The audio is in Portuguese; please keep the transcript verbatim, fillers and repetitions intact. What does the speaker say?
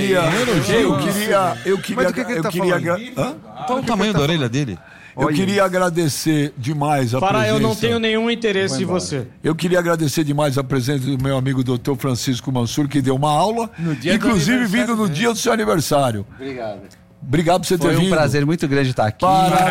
queria, eu queria, eu queria, Mas do que que ele eu tá queria, falando? hã? Qual o tamanho da orelha dele? Eu queria agradecer demais a Para, presença. eu não tenho nenhum interesse em você. Eu queria agradecer demais a presença do meu amigo doutor Francisco Mansur, que deu uma aula, dia do inclusive vindo no aniversário dia do seu aniversário. Obrigado. Obrigado por você ter Foi vindo. um prazer muito grande estar aqui. Para